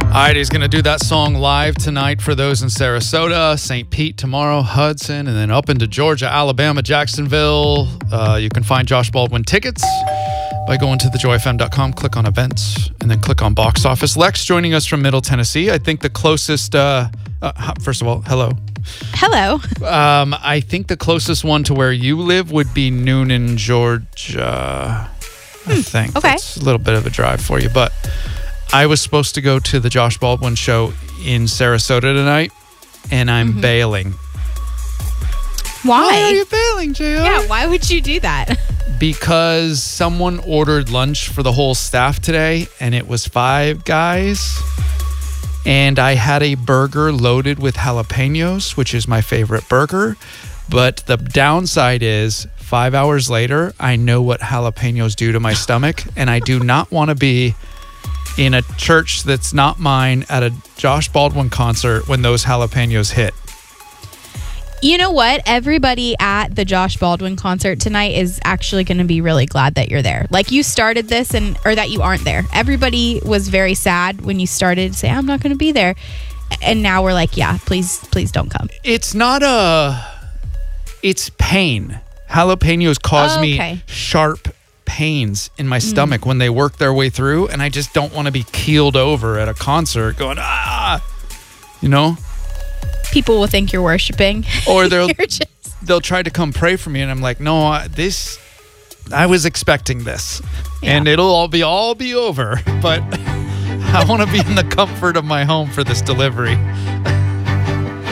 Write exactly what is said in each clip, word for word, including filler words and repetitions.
All right, he's going to do that song live tonight for those in Sarasota, Saint Pete tomorrow, Hudson, and then up into Georgia, Alabama, Jacksonville. Uh, you can find Josh Baldwin tickets by going to the joy f m dot com, click on events, and then click on box office. Lex joining us from Middle Tennessee. I think the closest, uh, uh, first of all, hello. Hello. Um, I think the closest one to where you live would be Noonan, Georgia. I Hmm, think. okay. That's a little bit of a drive for you, but I was supposed to go to the Josh Baldwin show in Sarasota tonight, and I'm Mm-hmm. bailing. Why? Why are you bailing, J R? Yeah, why would you do that? Because someone ordered lunch for the whole staff today, and it was Five Guys. And I had a burger loaded with jalapenos, which is my favorite burger. But the downside is five hours later, I know what jalapenos do to my stomach, and I do not want to be in a church that's not mine at a Josh Baldwin concert when those jalapenos hit. You know what? Everybody at the Josh Baldwin concert tonight is actually going to be really glad that you're there. Like, you started this and or that you aren't there. Everybody was very sad when you started to say, I'm not going to be there. And now we're like, yeah, please, please don't come. It's not a... It's pain. Jalapenos cause Oh, me okay. sharp pains in my stomach when they work their way through, and I just don't want to be keeled over at a concert going, ah, you know? People will think you're worshiping. Or they'll You're just... they'll try to come pray for me, and I'm like, no, I- this, I was expecting this, Yeah. and it'll all be all be over, but I want to be in the comfort of my home for this delivery,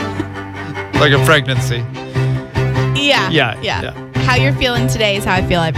like a pregnancy. Yeah, Yeah, yeah. yeah. How you're feeling today is how I feel every